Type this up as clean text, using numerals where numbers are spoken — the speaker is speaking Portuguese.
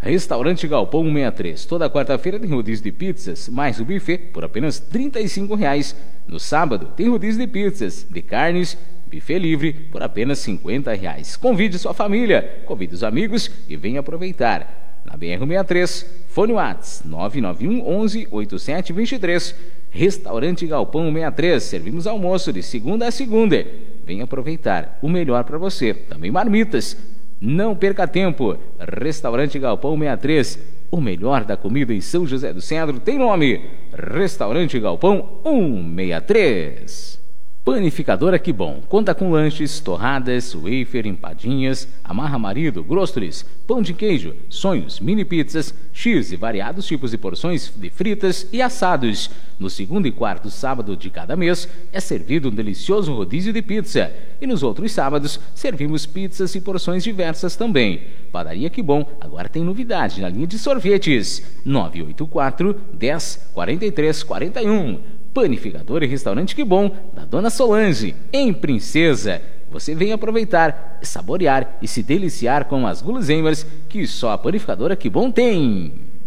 Restaurante Galpão 63. Toda quarta-feira tem rodízio de pizzas, mais o buffet por apenas R$ 35. No sábado tem rodízio de pizzas, de carnes, buffet livre por apenas R$ 50. Convide sua família, convide os amigos e venha aproveitar. Na BR-63, fone Whats 991 11 8723. Restaurante Galpão 63. Servimos almoço de segunda a segunda. Venha aproveitar o melhor para você. Também marmitas. Não perca tempo. Restaurante Galpão 63. O melhor da comida em São José do Cedro tem nome: Restaurante Galpão 163. Panificadora Que Bom. Conta com lanches, torradas, wafer, empadinhas, amarra marido, grostres, pão de queijo, sonhos, mini pizzas, X e variados tipos de porções de fritas e assados. No segundo e quarto sábado de cada mês é servido um delicioso rodízio de pizza. E nos outros sábados servimos pizzas e porções diversas também. Padaria Que Bom agora tem novidade na linha de sorvetes. 984 10 43 41. Panificador e Restaurante Que Bom, da Dona Solange, em Princesa. Você vem aproveitar, saborear e se deliciar com as guloseimas que só a Panificadora Que Bom tem.